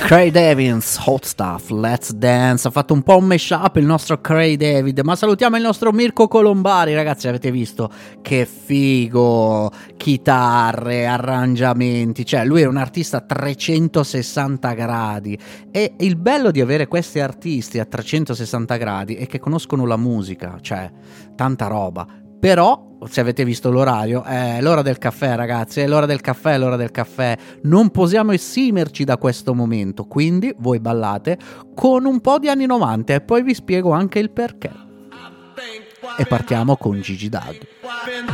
Craig David, Hot Stuff, Let's Dance. Ha fatto un po' un mashup il nostro Craig David. Ma salutiamo il nostro Mirko Colombari. Ragazzi, avete visto che figo? Chitarre, arrangiamenti. Cioè, lui è un artista a 360 gradi. E il bello di avere questi artisti a 360 gradi è che conoscono la musica. Cioè, tanta roba. Però, se avete visto l'orario, è l'ora del caffè, ragazzi, è l'ora del caffè, è l'ora del caffè. Non possiamo esimerci da questo momento, quindi voi ballate con un po' di anni 90 e poi vi spiego anche il perché. E partiamo con Gigi D'Addario.